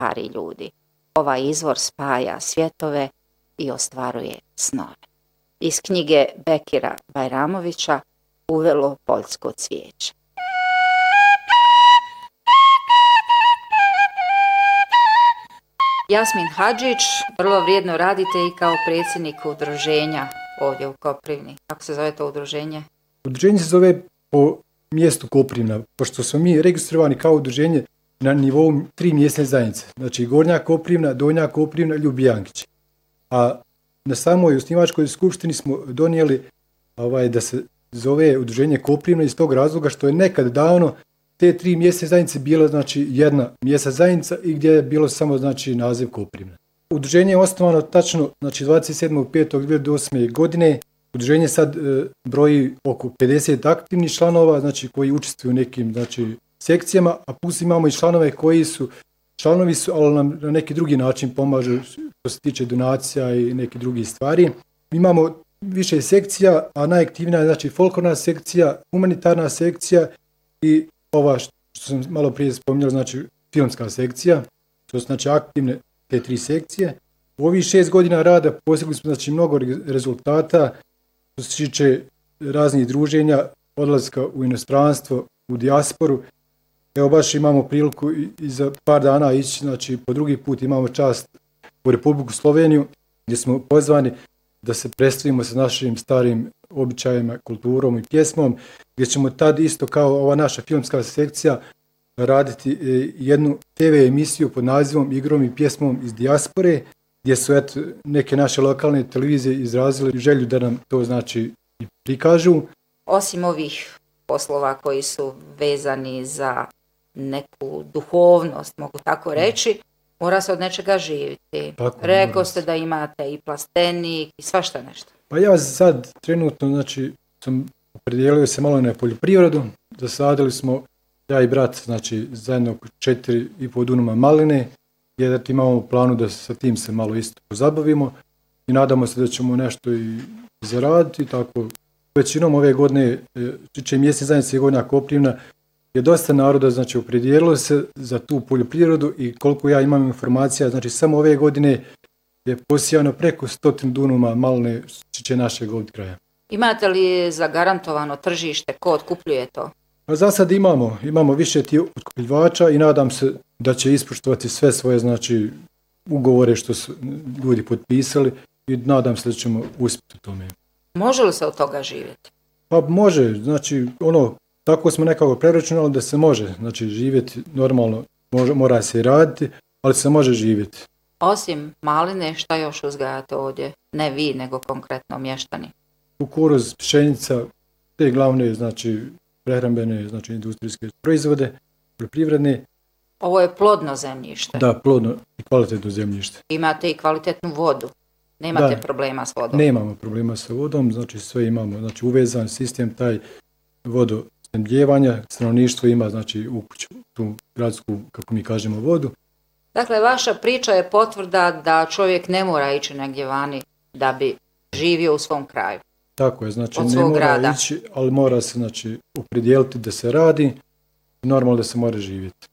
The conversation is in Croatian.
pari ljudi. Ovaj izvor spaja svjetove i ostvaruje snove. Iz knjige Bekira Bajramovića Uvelo poljsko cvijeće. Jasmin Hadžić, vrlo vrijedno radite i kao predsjednik udruženja ovdje u Koprivni. Kako se zove to udruženje? Udruženje se zove po mjestu Koprivna, pošto smo mi registrovani kao udruženje na nivou 3 mjesne zajednice. Znači Gornja Koprivna, Donja Koprivna, Ljubijankić. A na samoj osnivačkoj skupštini smo donijeli da se zove udruženje Koprivna iz tog razloga što je nekad davno te 3 mjesne zajednice bila znači jedna mjesna zajednica i gdje je bilo samo znači naziv Koprivna. Udruženje je osnovano tačno znači 27.5.2008. godine. Udruženje sad broji oko 50 aktivnih članova, znači koji učestvuju u nekim znači sekcijama, a plus imamo i članove koji su članovi su, ali nam na neki drugi način pomažu što se tiče donacija i neke drugi stvari. Imamo više sekcija, a najaktivnija je znači folklorna sekcija, humanitarna sekcija i ova što sam malo prije spominjao, znači filmska sekcija, to su znači aktivne te 3 sekcije. U ovih 6 godina rada postigli smo znači mnogo rezultata što se tiče raznih druženja, odlaska u inostranstvo, u dijasporu. Evo baš imamo priliku i za par dana ići, znači po drugi put imamo čast u Republiku Sloveniju gdje smo pozvani da se predstavimo sa našim starim običajima, kulturom i pjesmom, gdje ćemo tad isto kao ova naša filmska sekcija raditi jednu TV emisiju pod nazivom Igrom i pjesmom iz dijaspore, gdje su neke naše lokalne televizije izrazile želju da nam to znači i prikažu. Osim ovih poslova koji su vezani za neku duhovnost, mogu tako reći, mora se od nečega živjeti. Rekao ste da imate i plastenik i svašta nešto. Pa ja sad trenutno znači sam opredijelio se malo na poljoprivredu. Zasadili smo ja i brat znači zajedno 4,5 dunuma maline, jer imamo u planu da sa tim se malo isto pozabavimo i nadamo se da ćemo nešto i zaraditi. Tako većinom ove godine, mjesne zajednice Gornja Koprivna, je dosta naroda znači opredijelilo se za tu poljoprivredu i koliko ja imam informacija, znači samo ove godine je posijano preko 100 dunuma maline što se tiče našeg kraja. Imate li zagarantovano tržište, ko otkupljuje to? Pa za sad imamo više tih otkupljivača i nadam se da će ispoštovati sve svoje znači ugovore što su ljudi potpisali i nadam se da ćemo uspjeti u tome. Može li se od toga živjeti? Pa može, znači tako smo nekako preračunali da se može znači živjeti normalno, mora se i raditi, ali se može živjeti. Osim maline, šta još uzgajate ovdje? Ne vi, nego konkretno mještani. Kukuruz, pšenica, te glavne znači prehrambene, znači industrijske proizvode, poljoprivredne. Ovo je plodno zemljište. Da, plodno i kvalitetno zemljište. Imate i kvalitetnu vodu. Nemate problema s vodom. Nemamo problema sa vodom, znači sve imamo, znači uvezan sistem taj vodosnabdijevanja, stanovništvo ima znači u kuću tu gradsku, kako mi kažemo, vodu. Dakle, vaša priča je potvrda da čovjek ne mora ići negdje vani da bi živio u svom kraju. Tako je, znači ne mora ići, ali mora se znači opredijeliti da se radi, normalno da se mora živjeti.